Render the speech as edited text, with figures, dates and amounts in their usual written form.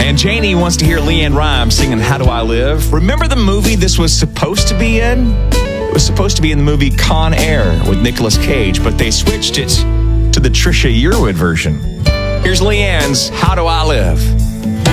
And Janie wants to hear LeAnn Rimes singing How Do I Live? Remember the movie this was supposed to be in? It was supposed to be in the movie Con Air with Nicolas Cage, but they switched it to the Trisha Yearwood version. Here's LeAnn's How Do I Live?